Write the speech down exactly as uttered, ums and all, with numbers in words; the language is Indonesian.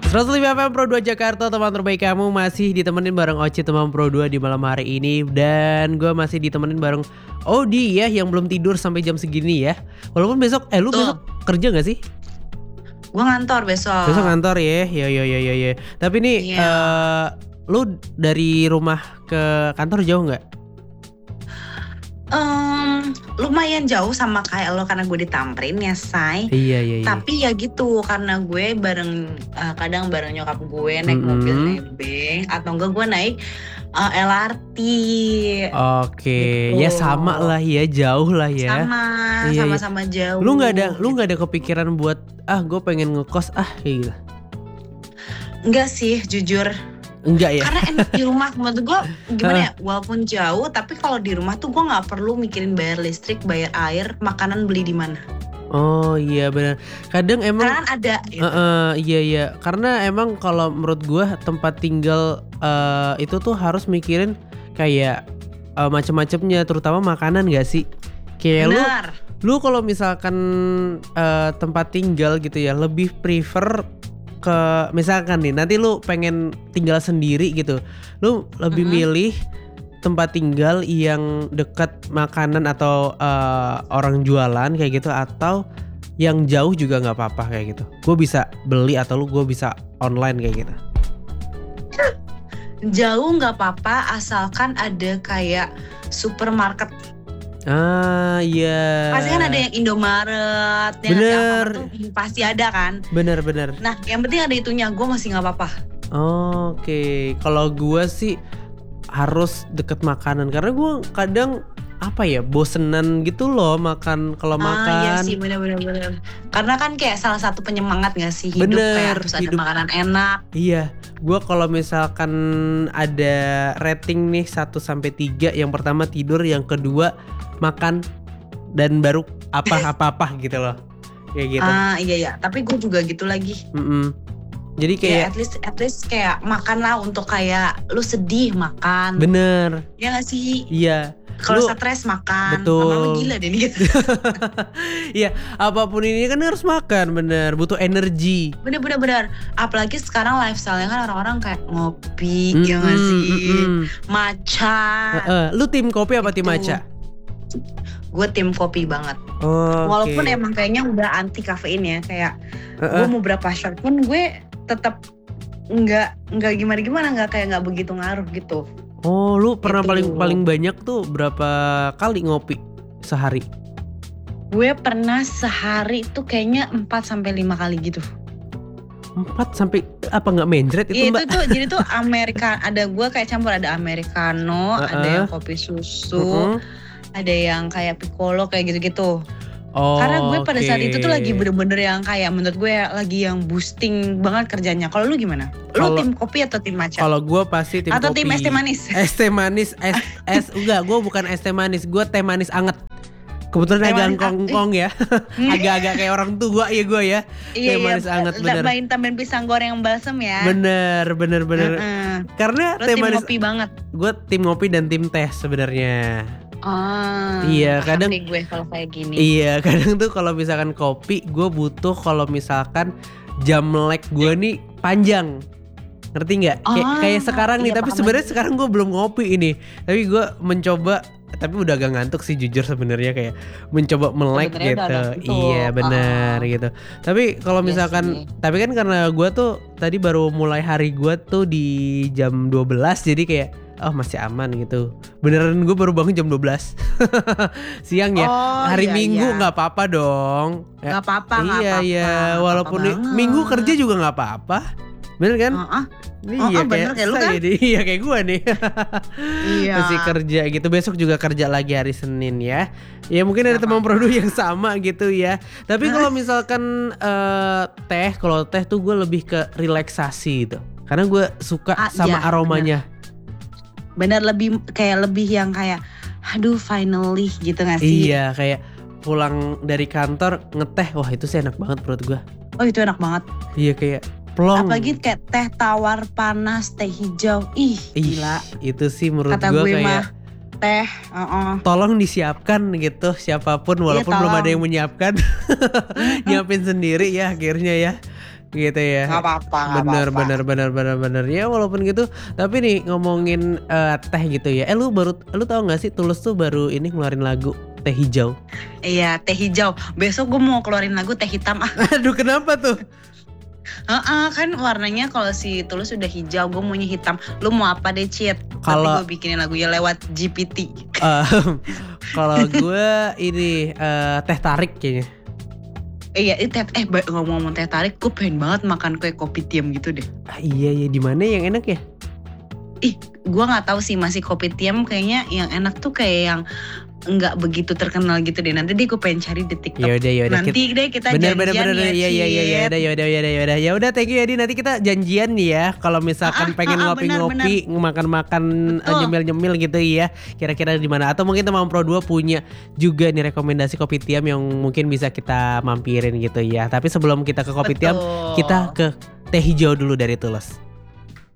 seratus lima F M Pro dua Jakarta, teman terbaik kamu. Masih ditemenin bareng Oci teman Pro dua di malam hari ini. Dan gue masih ditemenin bareng Odi ya, yang belum tidur sampai jam segini ya. Walaupun besok, eh lu Tuh. besok kerja gak sih? Gue ngantor besok. Besok kantor ya, ya ya ya ya ya. Tapi nih, Iya. eh, lu dari rumah ke kantor jauh nggak? Em, lumayan jauh sama kayak lo karena gue di Tamrin ya, Say. Iya iya iya. Tapi ya gitu, karena gue bareng eh, kadang bareng nyokap gue naik Mm-mm. mobil nebeng, atau enggak gue naik eh, L R T. Oke, Gitu. ya sama lah ya, jauh lah ya. Sama, Iya, iya. sama-sama jauh. Lu nggak ada, lu nggak ada kepikiran buat ah gue pengen ngekos ah kayak gitu? Enggak sih, jujur. Enggak ya? Karena enak di rumah, menurut gue gimana ya, walaupun jauh tapi kalau di rumah tuh gue nggak perlu mikirin bayar listrik, bayar air, makanan beli di mana. Oh iya benar. Kadang emang Karena kan ada gitu. Eh, eh, iya iya, karena emang kalau menurut gue tempat tinggal eh, itu tuh harus mikirin kayak eh, macam-macamnya, terutama makanan gak sih? Kayak lu, Benar. lu kalau misalkan eh, tempat tinggal gitu ya, lebih prefer ke misalkan nih nanti lu pengen tinggal sendiri gitu, lu lebih Mm-mm. milih tempat tinggal yang dekat makanan atau eh, orang jualan kayak gitu, atau yang jauh juga nggak apa-apa kayak gitu, gue bisa beli atau lu gue bisa online kayak gitu. Jauh nggak apa-apa asalkan ada kayak supermarket. Ah iya. Pasti kan ada yang Indomaret, yang ada Bener. apa-apa tuh pasti ada kan. Bener-bener. Nah, yang penting ada itunya, gue masih nggak apa-apa. Oke, kalau gue sih harus deket makanan karena gue kadang apa ya bosenan gitu loh makan kalau Ah iya makan. sih, bener-bener. Karena kan kayak salah satu penyemangat nggak sih hidup, Bener, kayak harus ada hidup. makanan enak. Iya, gue kalau misalkan ada rating nih satu sampai tiga, yang pertama tidur, yang kedua makan, dan baru apa-apa-apa gitu loh. Kayak gitu. Ah iya ya, tapi gue juga gitu lagi. Mm-mm. Jadi Kayak kayak at least at least kayak makan lah untuk kayak lu sedih makan. bener. Ya nggak sih? Iya. Kalau Lu- stres makan. Betul. Lama-lama gila deh nih gitu. Iya, apapun ini kan harus makan, bener. Butuh energi. Bener-bener bener. Apalagi sekarang lifestyle-nya kan orang-orang kayak ngopi, ya nggak Mm-mm, sih? mm-mm. Matcha. Heeh. Lu tim kopi apa tim Gitu. matcha? Gue tim kopi banget. Oh, Walaupun oke. emang kayaknya udah anti kafein ya, kayak Heeh. gue mau berapa shot pun gue tetap nggak nggak gimana gimana, nggak kayak nggak begitu ngaruh gitu. Oh, lu pernah Gitu. paling paling banyak tuh berapa kali ngopi sehari? Gue pernah sehari tuh kayaknya empat sampai lima kali gitu. Empat sampai apa nggak menjret itu, Iya, Mbak? itu tuh jadi tuh Amerika, ada gue kayak campur, ada americano, Uh-uh. ada yang kopi susu, Mm-mm. ada yang kayak piccolo kayak gitu-gitu. Oh, Karena gue pada saat oke. itu tuh lagi bener-bener yang kayak menurut gue lagi yang boosting banget kerjanya. Kalau lu gimana? Lu Kalau- tim kopi atau tim matcha? Kalau gue pasti tim Atau kopi. tim es teh manis? Es teh manis, es es enggak, gue bukan es teh manis, gue teh manis anget. Kebetulan Teh agak manis kongkong ya, agak-agak kayak orang tua ya gue ya. Iya, teh manis anget, bener. Tambahin tambahin pisang goreng yang balsam ya. Bener, bener, bener. Heeh. Karena Lu teh tim manis, kopi banget. gue tim ngopi dan tim teh sebenarnya. Oh, Iya, paham kadang- nih gue kalau kayak gini. Iya, kadang tuh kalau misalkan kopi, gue butuh kalau misalkan jam lag gue nih panjang. Ngerti nggak? Kayak Oh, kayak sekarang nih, iya, tapi paham sebenarnya lagi. sekarang gue belum ngopi ini. Tapi gue mencoba, tapi udah agak ngantuk sih jujur sebenarnya, kayak mencoba melek Sebenarnya gitu. udah ada gitu. Iya, benar Oh. gitu. Tapi kalau Iya misalkan, sih. tapi kan karena gue tuh tadi baru mulai hari gue tuh di jam dua belas, jadi kayak oh masih aman gitu. Beneran gue baru bangun jam dua belas siang ya. Oh, Hari iya, Minggu iya. nggak apa-apa dong. Ya, Nggak apa-apa, nggak iya apa-apa, iya, nggak walaupun apa-apa i- banget. Minggu kerja juga nggak apa-apa, bener kan? Heeh. Iya oh, bener kayak lu saya kan? nih, iya kayak gue nih. Iya. Masih kerja gitu, besok juga kerja lagi hari Senin ya. Ya mungkin ada Nggak teman apa-apa. produk yang sama gitu ya. Tapi kalau misalkan eh, teh, kalau teh tuh gue lebih ke relaksasi gitu. Karena gue suka Ah, sama iya, aromanya. Bener, lebih kayak lebih yang kayak aduh finally gitu gak sih? Iya, kayak pulang dari kantor ngeteh, wah itu sih enak banget menurut gue. Oh itu enak banget. Iya kayak plong. Apalagi kayak teh tawar panas, teh hijau. Ih, Ih, gila. itu sih menurut Kata gue gue kayak mah teh, uh-uh. tolong disiapkan gitu siapapun, walaupun belum tolong. ada yang menyiapkan. Nyiapin sendiri ya akhirnya ya. gitu ya. Nggak apa-apa, nggak Bener apa-apa. bener bener bener bener ya walaupun gitu. Tapi nih ngomongin eh, teh gitu ya. Eh lu baru lu tau gak sih Tulus tuh baru ini ngeluarin lagu teh hijau. Iya, teh hijau. Besok gue mau keluarin lagu teh hitam. Ah, Aduh kenapa tuh? heeh, kan warnanya kalau si Tulus udah hijau, gue maunya hitam. Lu mau apa deh, Cit? Kalau- Tapi gue bikinin lagunya lewat G P T. Em, Kalau gue ini eh, teh tarik kayaknya. Eh, iya, eh, teh, eh ba- ngomong-ngomong teh tarik, gue pengen banget makan kue kopi tiam gitu deh. Ah, iya iya di mana yang enak ya? Ih, gue nggak tahu sih, masih kopi tiam kayaknya yang enak tuh kayak yang nggak begitu terkenal gitu deh. Nanti deh gue pengen cari di TikTok. Ya udah ya udah. Nanti deh kita Bener janjian bener bener ya, iya iya iya ya Cit. udah ya udah ya udah ya udah ya udah thank you Yadi nanti kita janjian nih ya kalau misalkan Ah, ah, pengen ah, ngopi-ngopi makan-makan Betul. nyemil-nyemil gitu ya kira-kira di mana atau mungkin teman Pro dua punya juga nih rekomendasi kopi tiam yang mungkin bisa kita mampirin gitu ya tapi sebelum kita ke kopi tiam Betul. kita ke teh hijau dulu dari Tulus.